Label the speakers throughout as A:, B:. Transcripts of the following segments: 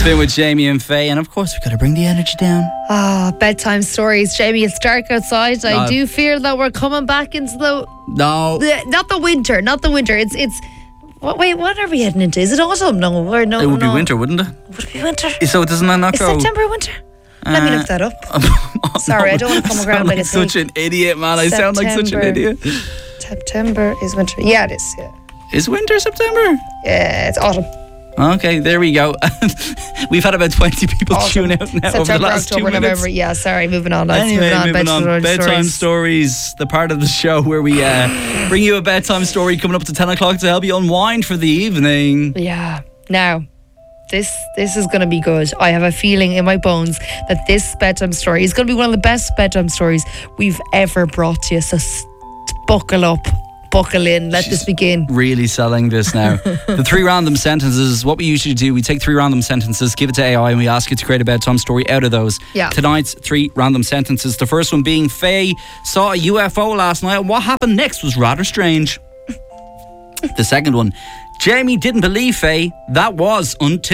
A: Spin with Jamie and Faye, and of course we've got to bring the energy down.
B: Bedtime stories. Jamie, it's dark outside. I do fear that we're coming back into not the winter. It's wait, what are we heading into? Is it autumn? No,
A: it would be winter, wouldn't it?
B: Would it be winter?
A: So doesn't that not
B: Is
A: go?
B: September winter? Let me look that up. Sorry, I don't want to come around like a
A: such an idiot, man. I sound like such an idiot.
B: September is winter. Yeah, it is. Yeah.
A: Is winter September?
B: Yeah, it's autumn.
A: Okay, there we go. We've had about 20 people tune out now
B: September,
A: over the last
B: October,
A: 2 minutes.
B: November. Yeah, sorry, moving on.
A: Moving on. Bedtime stories, the part of the show where we bring you a bedtime story coming up to 10 o'clock to help you unwind for the evening.
B: Yeah. Now, this is going to be good. I have a feeling in my bones that this bedtime story is going to be one of the best bedtime stories we've ever brought to you. So buckle up. Buckle in, let this begin.
A: Really selling this now. The 3 random sentences, what we usually do, we take 3 random sentences, give it to AI, and we ask it to create a bedtime story out of those.
B: Yeah.
A: Tonight's 3 random sentences. The first one being, Faye saw a UFO last night, and what happened next was rather strange. The second one, Jamie didn't believe Faye, that was until ...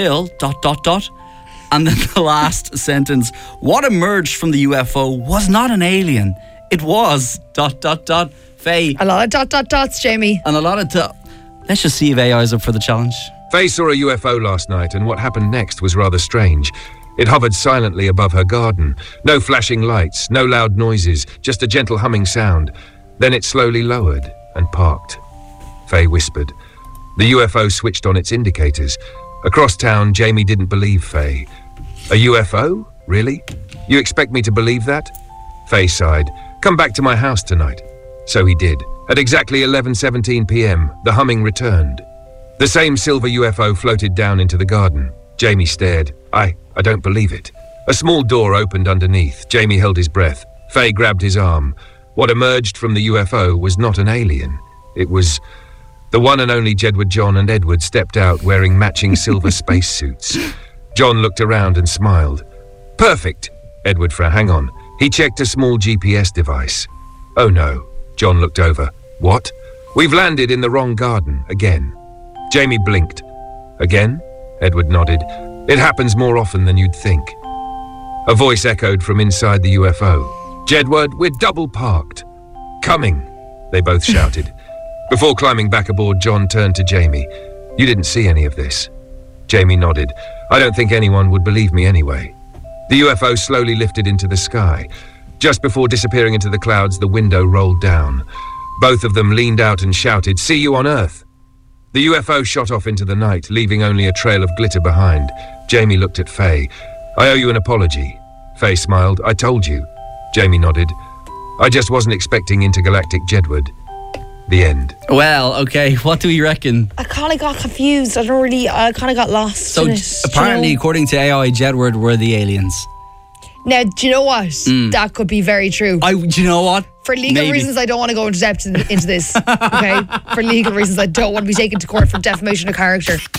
A: And then the last sentence, what emerged from the UFO was not an alien, it was ... Faye.
B: A lot of ... dots, Jamie.
A: And a lot of... Let's just see if AI is up for the challenge.
C: Faye saw a UFO last night, and what happened next was rather strange. It hovered silently above her garden. No flashing lights, no loud noises, just a gentle humming sound. Then it slowly lowered and parked. Faye whispered. The UFO switched on its indicators. Across town, Jamie didn't believe Faye. A UFO? Really? You expect me to believe that? Faye sighed. Come back to my house tonight. So he did. At exactly 11:17 p.m, the humming returned. The same silver UFO floated down into the garden. Jamie stared. I don't believe it. A small door opened underneath. Jamie held his breath. Faye grabbed his arm. What emerged from the UFO was not an alien. It was... The one and only Jedward John and Edward stepped out wearing matching silver spacesuits. John looked around and smiled. Perfect, Edward frowned. Hang on. He checked a small GPS device. Oh no. John looked over. What? We've landed in the wrong garden, again. Jamie blinked. Again? Edward nodded. It happens more often than you'd think. A voice echoed from inside the UFO. Jedward, we're double parked. Coming, they both shouted. Before climbing back aboard, John turned to Jamie. You didn't see any of this. Jamie nodded. I don't think anyone would believe me anyway. The UFO slowly lifted into the sky. Just before disappearing into the clouds, the window rolled down. Both of them leaned out and shouted, "See you on Earth." The UFO shot off into the night, leaving only a trail of glitter behind. Jamie looked at Faye. I owe you an apology. Faye smiled. I told you. Jamie nodded. I just wasn't expecting intergalactic Jedward. The end.
A: Well, okay, what do we reckon?
B: I kind of got confused. I kind of got lost.
A: So apparently, according to AI, Jedward were the aliens.
B: Now, do you know what? That could be very true.
A: Do you know what?
B: For legal reasons, I don't want to go into depth into this. Okay? For legal reasons, I don't want to be taken to court for defamation of character.